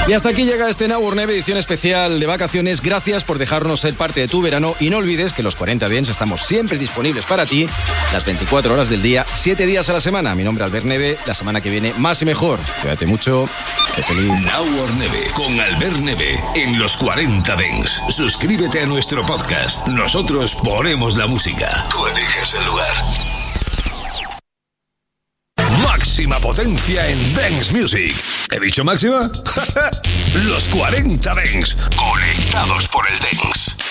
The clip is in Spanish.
Y hasta aquí llega este Now or Never edición especial de vacaciones. Gracias por dejarnos ser parte de tu verano y no olvides que los 40 Dents estamos siempre disponibles para ti las 24 horas del día, 7 días a la semana. Mi nombre es Albert Neve, la semana que viene más y mejor. Cuídate mucho, sé feliz. Now or Never con Albert Neve en los 40 Dents. Suscríbete a nuestro podcast. Nosotros ponemos la música. Tú eliges el lugar. Máxima potencia en Dance Music. ¿He dicho máxima? Los 40 Dents, conectados por el Dance.